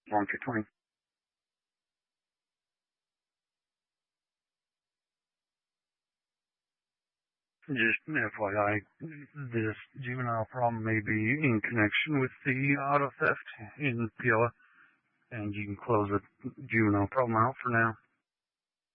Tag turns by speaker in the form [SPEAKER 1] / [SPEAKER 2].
[SPEAKER 1] Launcher 20. Just FYI, this juvenile problem may be in connection with the auto theft in Peoria, and you can close the juvenile problem out for now.